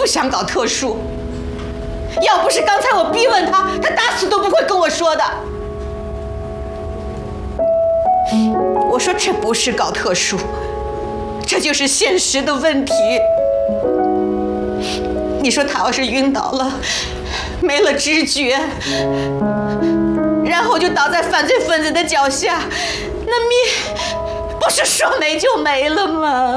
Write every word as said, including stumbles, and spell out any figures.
不想搞特殊。要不是刚才我逼问他，他打死都不会跟我说的。我说这不是搞特殊，这就是现实的问题。你说他要是晕倒了，没了知觉，然后就倒在犯罪分子的脚下，那命不是说没就没了吗？